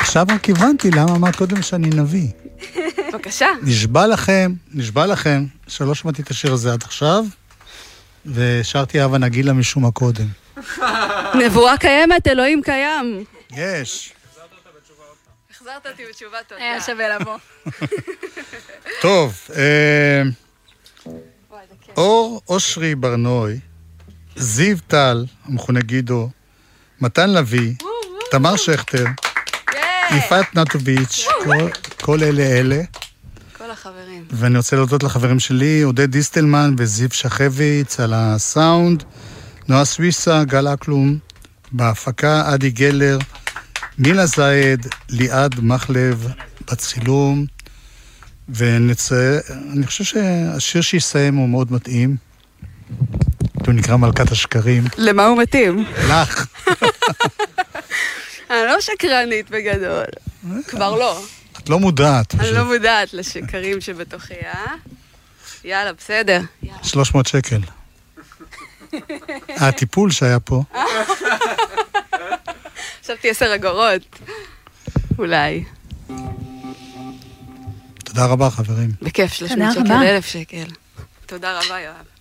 עכשיו רק הבנתי למה אמרת קודם שאני נביא. בבקשה. נשבע לכם, שלא שמעתי את השיר הזה עד עכשיו, ושרתי אהבה נגילה משום הקודם. נבואה קיימת, אלוהים קיים. יש. החזרת אותי בתשובה טובה. היה שווה לבוא. טוב, אור אושרי ברנוי, זיו טל, המכונה גידו, מתן לוי, תמר שכטר, יפעת נטוביץ', כל אלה. כל החברים. ואני רוצה להודות לחברים שלי, עודד דיסטלמן וזיו שחביץ על הסאונד, נועה סוויסה, גל אקלום, בהפקה עדי גלר, מילה זייד, ליעד מחלב בצילום, ואני חושב שהשיר שיסיים הוא מאוד מתאים. הוא נקרא מלכת השקרים. למה הוא מתאים? לך. אני לא שקרנית בגדול. כבר לא. את לא מודעת. אני לא מודעת לשקרים שבתוכי, יאללה, בסדר. 300 שקל. הטיפול שהיה פה. חשבתי 10 אגורות. אולי. תודה רבה, חברים. בכיף, 300 שקל, 1,000 שקל. תודה רבה, יואב.